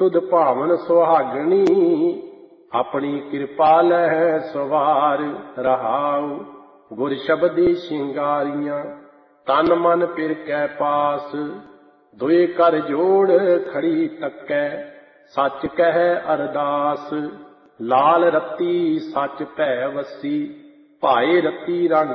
ਤੁਧ ਭਾਵਨ ਸੁਹਾਗਣੀ, ਆਪਣੀ ਕਿਰਪਾ ਲਹਿ ਸਵਾਰ ਰਹਾਉ। ਗੁਰ ਸ਼ਬਦੀ ਸ਼ਿੰਗਾਰੀਆਂ, ਤਨ ਮਨ ਪਿਰ ਕੈ ਪਾਸ। ਦੁਇ ਕਰ ਜੋੜ ਖੜੀ ਤੱਕੈ, ਸੱਚ ਕਹਿ ਅਰਦਾਸ। ਲਾਲ ਰੱਤੀ ਸੱਚ ਭੈ ਵਸੀ, ਭਾਏ ਰੱਤੀ ਰੰਗ